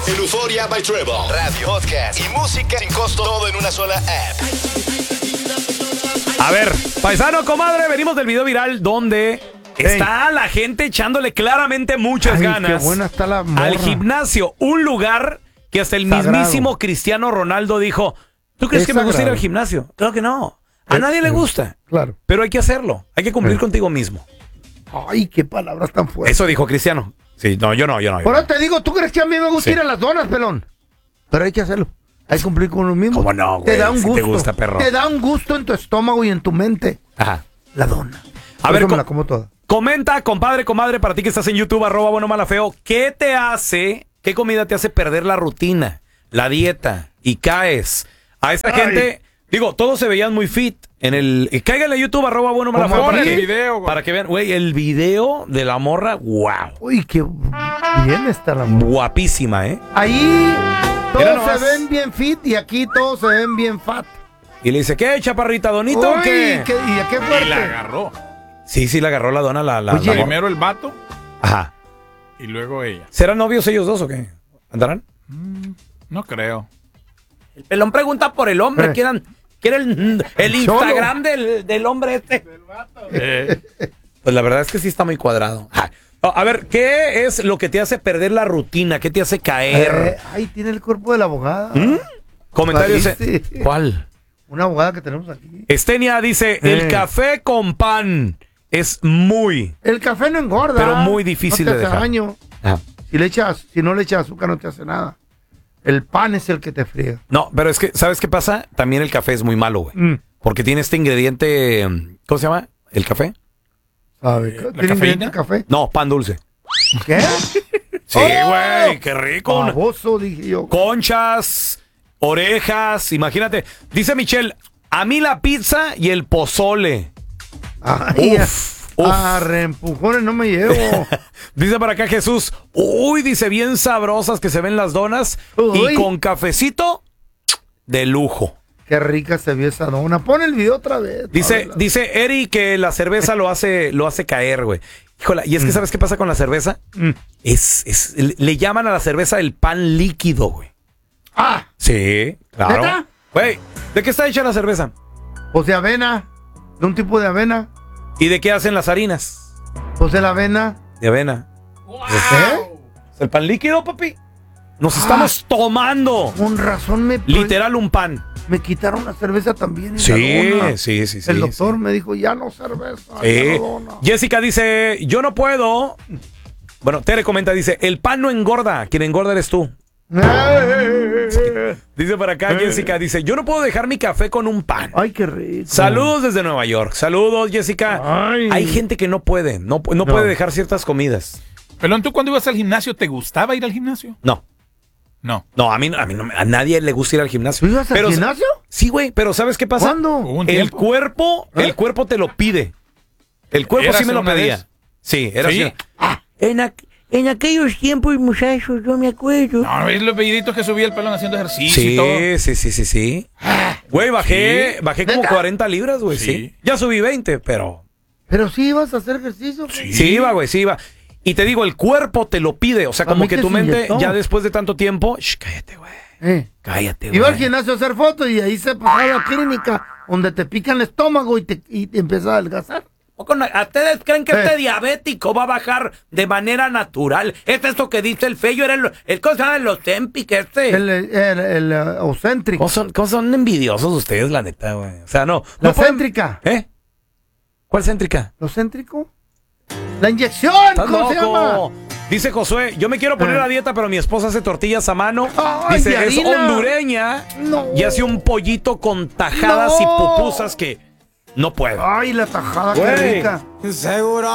El Euphoria by Trevor. Radio, podcast y música sin costo. Todo en una sola app. A ver, paisano, comadre, venimos del video viral donde está la gente echándole claramente muchas ganas. Qué buena está la morra. Al gimnasio, un lugar que hasta el mismísimo Cristiano Ronaldo dijo, ¿tú crees que me gusta ir al gimnasio? Claro que no. A nadie le gusta. Claro. Pero hay que hacerlo. Hay que cumplir contigo mismo. Ay, qué palabras tan fuertes. Eso dijo Cristiano. Sí, no, yo no. Ahora te digo, ¿tú crees que a mí me gusta ir a las donas, pelón? Pero hay que hacerlo. Hay que cumplir con lo mismo. ¿Cómo no, güey? Te da un gusto. Te gusta, perro. Te da un gusto en tu estómago y en tu mente. Ajá. La dona. A ver, me la como toda. Comenta, compadre, comadre, para ti que estás en YouTube, @buenomalafeo, ¿qué comida te hace perder la rutina, la dieta y caes? A esta gente, digo, todos se veían muy fit en el... Cáiganle a YouTube, @buenomalafeo para que vean, güey, el video de la morra, wow. Uy, qué bien está la morra. Guapísima, ¿eh? Ahí todos se ven bien fit y aquí todos se ven bien fat. Y le dice, ¿qué, chaparrita, donito o qué? ¿Y a qué fuerte? Y la agarró. Sí, la agarró la dona, Oye, primero el vato. Ajá. Y luego ella. ¿Serán novios ellos dos o qué? ¿Andarán? No creo. El pelón pregunta por el hombre. ¿Quiere el Instagram del hombre este? Pues la verdad es que sí está muy cuadrado. A ver, ¿qué es lo que te hace perder la rutina? ¿Qué te hace caer? Ay, tiene el cuerpo de la abogada. Comentarios. Sí. ¿Cuál? Una abogada que tenemos aquí. Estenia dice, el café con pan es muy... El café no engorda. Pero muy difícil no te de hace dejar. daño. Si no le echas azúcar no te hace nada. El pan es el que te friega. No, pero es que, ¿sabes qué pasa? También el café es muy malo, güey. Porque tiene este ingrediente... ¿Cómo se llama? ¿El café? ¿Sabe? ¿Tiene ingrediente café? No, pan dulce. ¿Qué? Sí, güey, qué rico. Baboso, dije yo. Conchas, orejas, imagínate. Dice Michelle, a mí la pizza y el pozole. Ay, reempujones no me llevo. Dice para acá Jesús, dice bien sabrosas que se ven las donas. Y con cafecito de lujo. Qué rica se vio esa dona. Pon el video otra vez. Dice Eri que la cerveza lo hace caer, güey. Híjole, y es que ¿sabes qué pasa con la cerveza? Le llaman a la cerveza el pan líquido, güey. Sí, claro. ¿Neta? Güey, ¿de qué está hecha la cerveza? Pues de avena. De un tipo de avena. ¿Y de qué hacen las harinas? Pues de la avena. De avena. Wow. ¿Es el pan líquido, papi? Nos estamos tomando. Con razón literal un pan. Me quitaron la cerveza también. Sí. El doctor me dijo, ya no cerveza. Ya no dona. Jessica dice, yo no puedo. Bueno, Tere comenta, dice, el pan no engorda. Quien engorda eres tú. Dice para acá Jessica, dice, yo no puedo dejar mi café con un pan. Ay, qué rico. Saludos desde Nueva York. Saludos, Jessica. Ay. Hay gente que no puede puede dejar ciertas comidas. Pelón, ¿tú cuando ibas al gimnasio te gustaba ir al gimnasio? No, a mí no, a nadie le gusta ir al gimnasio. ¿Tú ibas al gimnasio? Sí, güey, pero ¿sabes qué pasa? ¿Cuándo? El cuerpo te lo pide. El cuerpo sí me lo pedía. Sí, era así. En aquellos tiempos, muchachos, yo me acuerdo. No, es los pediditos que subía el Pelón haciendo ejercicio y todo. Sí. Güey, bajé como 40 libras, güey, sí. Ya subí 20, pero... ¿Pero sí ibas a hacer ejercicio? Sí iba, güey, sí iba. Y te digo, el cuerpo te lo pide. O sea, como que tu mente, ya después de tanto tiempo... cállate, güey. Cállate, güey. Iba al gimnasio a hacer fotos y ahí se pasaba a la clínica donde te pican el estómago y te empieza a adelgazar. ¿Ustedes creen que este diabético va a bajar de manera natural? ¿Es esto que dice el feyo? Era el ¿cómo se llama? El Ozempic El Ozempic. ¿Cómo son envidiosos ustedes, la neta, güey? O sea, no. La céntrica. ¿Cuál céntrica? ¿Lo céntrico? La inyección. ¿Cómo se llama? Dice Josué, yo me quiero poner a dieta, pero mi esposa hace tortillas a mano. Dice, es hondureña y hace un pollito con tajadas y pupusas que no puedo. Ay, la tajada, qué rica. Seguro